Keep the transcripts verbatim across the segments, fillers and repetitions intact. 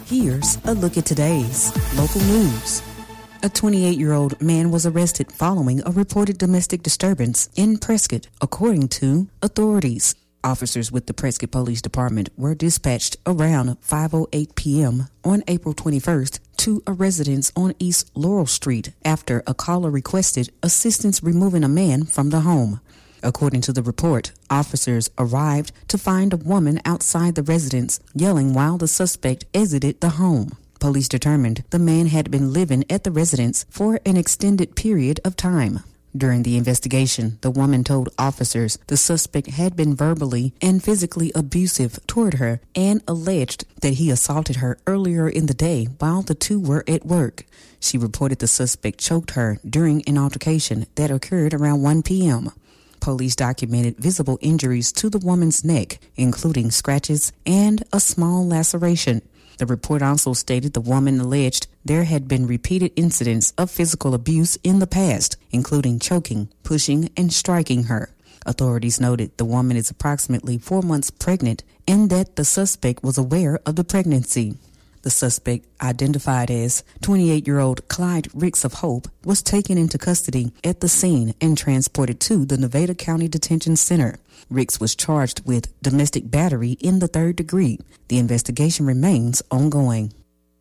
Here's a look at today's local news. A twenty-eight-year-old man was arrested following a reported domestic disturbance in Prescott, according to authorities. Officers with the Prescott Police Department were dispatched around five oh eight p.m. on April twenty-first to a residence on East Laurel Street after a caller requested assistance removing a man from the home. According to the report, officers arrived to find a woman outside the residence yelling while the suspect exited the home. Police determined the man had been living at the residence for an extended period of time. During the investigation, the woman told officers the suspect had been verbally and physically abusive toward her and alleged that he assaulted her earlier in the day while the two were at work. She reported the suspect choked her during an altercation that occurred around one p.m. Police documented visible injuries to the woman's neck, including scratches and a small laceration. The report also stated the woman alleged there had been repeated incidents of physical abuse in the past, including choking, pushing, and striking her. Authorities noted the woman is approximately four months pregnant and that the suspect was aware of the pregnancy. The suspect, identified as twenty-eight-year-old Clyde Ricks of Hope, was taken into custody at the scene and transported to the Nevada County Detention Center. Ricks was charged with domestic battery in the third degree. The investigation remains ongoing.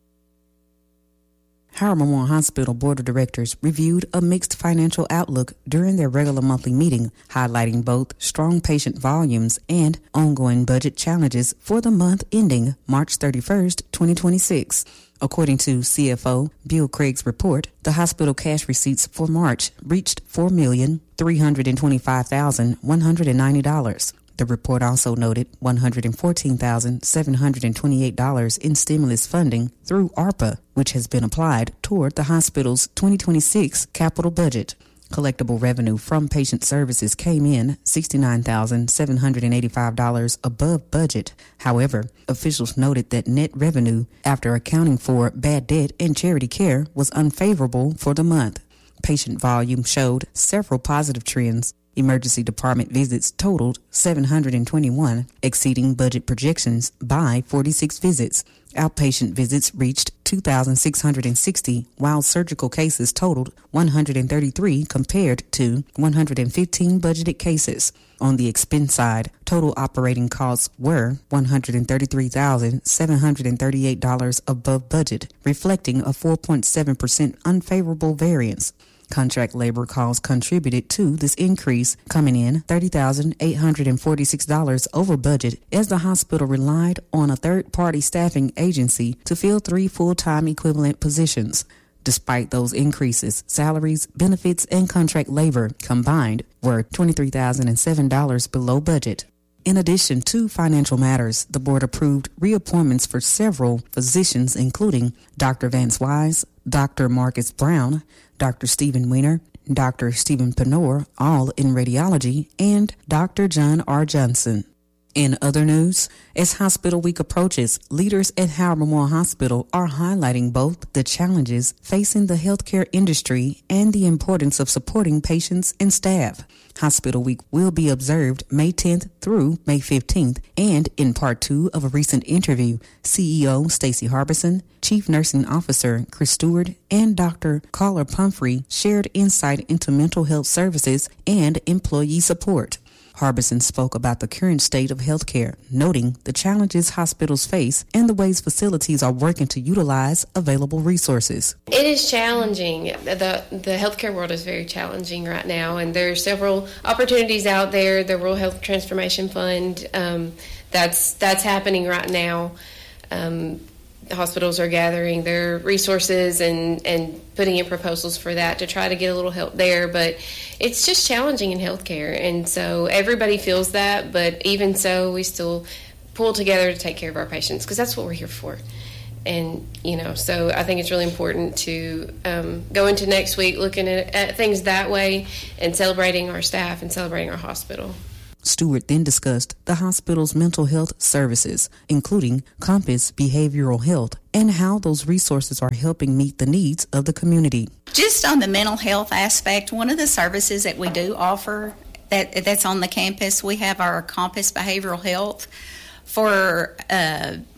Howard Memorial Hospital Board of Directors reviewed a mixed financial outlook during their regular monthly meeting, highlighting both strong patient volumes and ongoing budget challenges for the month ending March thirty-first, twenty twenty-six. According to C F O Bill Craig's report, the hospital cash receipts for March reached four million three hundred twenty-five thousand one hundred ninety dollars. The report also noted one hundred fourteen thousand seven hundred twenty-eight dollars in stimulus funding through ARPA, which has been applied toward the hospital's twenty twenty-six capital budget. Collectible revenue from patient services came in sixty-nine thousand seven hundred eighty-five dollars above budget. However, officials noted that net revenue, after accounting for bad debt and charity care, was unfavorable for the month. Patient volume showed several positive trends. Emergency department visits totaled seven hundred twenty-one, exceeding budget projections by forty-six visits. Outpatient visits reached two thousand six hundred sixty, while surgical cases totaled one hundred thirty-three compared to one hundred fifteen budgeted cases. On the expense side, total operating costs were one hundred thirty-three thousand seven hundred thirty-eight dollars above budget, reflecting a four point seven percent unfavorable variance. Contract labor costs contributed to this increase, coming in thirty thousand eight hundred forty-six dollars over budget as the hospital relied on a third-party staffing agency to fill three full-time equivalent positions. Despite those increases, salaries, benefits, and contract labor combined were twenty-three thousand seven dollars below budget. In addition to financial matters, the board approved reappointments for several physicians, including Doctor Vance Wise, Doctor Marcus Brown, Doctor Stephen Weiner, Doctor Stephen Penor, all in radiology, and Doctor John R. Johnson. In other news, as Hospital Week approaches, leaders at Howard Memorial Hospital are highlighting both the challenges facing the healthcare industry and the importance of supporting patients and staff. Hospital Week will be observed May tenth through May fifteenth, and in part two of a recent interview, C E O Stacey Harbison, Chief Nursing Officer Chris Stewart, and Doctor Carla Pumphrey shared insight into mental health services and employee support. Harbison spoke about the current state of healthcare, noting the challenges hospitals face and the ways facilities are working to utilize available resources. It is challenging. The the healthcare world is very challenging right now, and there are several opportunities out there. The Rural Health Transformation Fund, um, that's that's happening right now. Um, hospitals are gathering their resources and, and putting in proposals for that to try to get a little help there. But it's just challenging in healthcare, and so everybody feels that. But even so, we still pull together to take care of our patients because that's what we're here for. And, you know, so I think it's really important to um, go into next week looking at, at things that way and celebrating our staff and celebrating our hospital. Stewart then discussed the hospital's mental health services, including Compass Behavioral Health, and how those resources are helping meet the needs of the community. Just on the mental health aspect, one of the services that we do offer that that's on the campus, we have our Compass Behavioral Health for uh,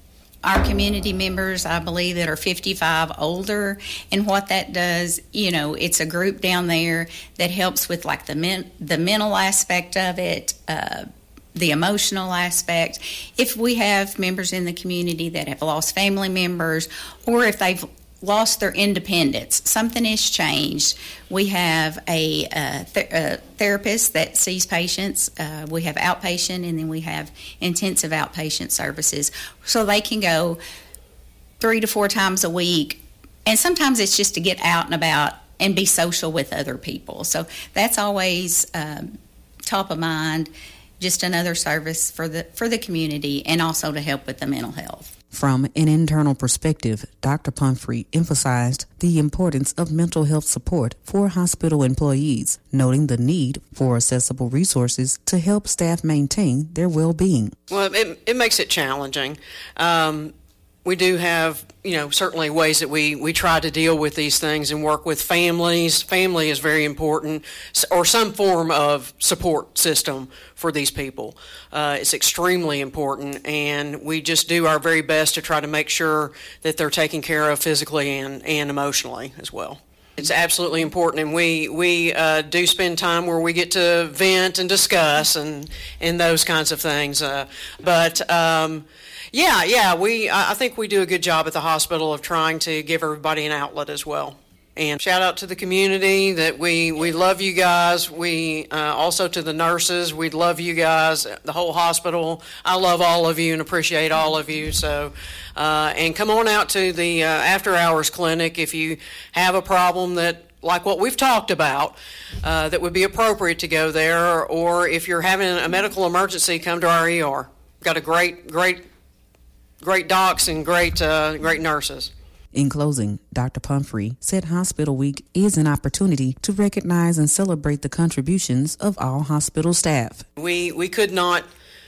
our community members, I believe, that are fifty-five older, and what that does, you know, it's a group down there that helps with like the men, the mental aspect of it, uh, the emotional aspect. If we have members in the community that have lost family members, or if they've lost their independence, something has changed, we have a, uh, th- a therapist that sees patients. Uh, we have outpatient, and then we have intensive outpatient services, so they can go three to four times a week, and sometimes it's just to get out and about and be social with other people. So that's always um, top of mind. Just another service for the for the community, and also to help with the mental health. From an internal perspective, Doctor Pumphrey emphasized the importance of mental health support for hospital employees, noting the need for accessible resources to help staff maintain their well-being. Well, it, it makes it challenging. Um, we do have, you know, certainly ways that we, we try to deal with these things and work with families. Family is very important, or some form of support system for these people. Uh, it's extremely important, and we just do our very best to try to make sure that they're taken care of physically and, and emotionally as well. It's absolutely important, and we we uh, do spend time where we get to vent and discuss and, and those kinds of things. Uh, but um, yeah, yeah, we I think we do a good job at the hospital of trying to give everybody an outlet as well. And shout out to the community that we, we love you guys. We uh, also to the nurses, we love you guys, the whole hospital. I love all of you and appreciate all of you. So, uh, and come on out to the uh, after hours clinic if you have a problem that, like what we've talked about, uh, that would be appropriate to go there, or if you're having a medical emergency, come to our E R. We've got a great, great, great docs and great, uh, great nurses. In closing, Doctor Pumphrey said Hospital Week is an opportunity to recognize and celebrate the contributions of all hospital staff. We we could not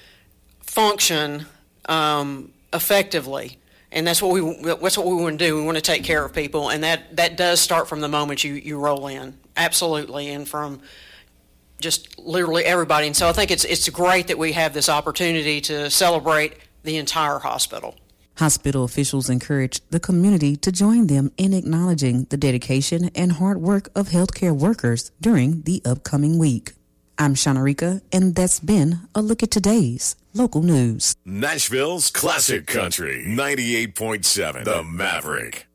function um, effectively, and that's what we that's what we want to do. We want to take care of people, and that, that does start from the moment you, you roll in, absolutely, and from just literally everybody. And so I think it's it's great that we have this opportunity to celebrate the entire hospital. Hospital officials encouraged the community to join them in acknowledging the dedication and hard work of healthcare workers during the upcoming week. I'm Shanarika, and that's been a look at today's local news. Nashville's Classic Country, ninety-eight point seven, The Maverick.